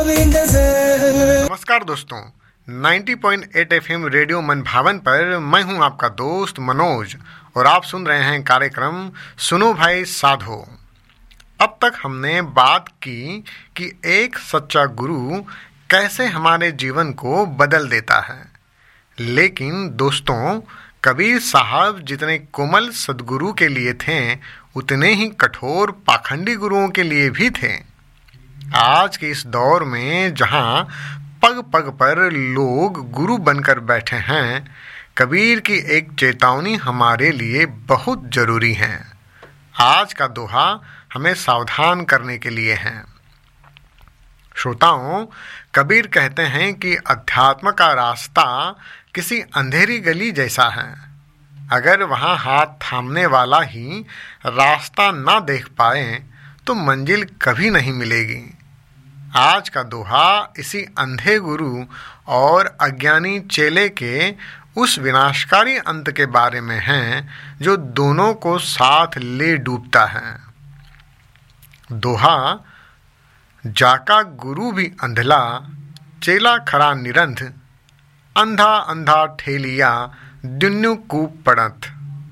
नमस्कार दोस्तों, 90.8 FM radio मन भावन पर मैं हूं आपका दोस्त मनोज और आप सुन रहे हैं कार्यक्रम सुनो भाई साधो। अब तक हमने बात की कि एक सच्चा गुरु कैसे हमारे जीवन को बदल देता है, लेकिन दोस्तों कबीर साहब जितने कोमल सद्गुरु के लिए थे उतने ही कठोर पाखंडी गुरुओं के लिए भी थे। आज के इस दौर में जहां पग पग पर लोग गुरु बनकर बैठे हैं, कबीर की एक चेतावनी हमारे लिए बहुत जरूरी है। आज का दोहा हमें सावधान करने के लिए है। श्रोताओं, कबीर कहते हैं कि अध्यात्म का रास्ता किसी अंधेरी गली जैसा है। अगर वहां हाथ थामने वाला ही रास्ता ना देख पाए तो मंजिल कभी नहीं मिलेगी। आज का दोहा इसी अंधे गुरु और अज्ञानी चेले के उस विनाशकारी अंत के बारे में है जो दोनों को साथ ले डूबता है। दोहा, जाका गुरु भी अंधला, चेला खड़ा निरंध, अंधा अंधा ठेलिया दुन्नु कूप पड़त।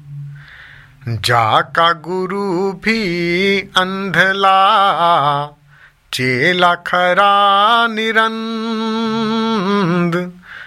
जाका गुरु भी अंधला, चेला खरा निरंद,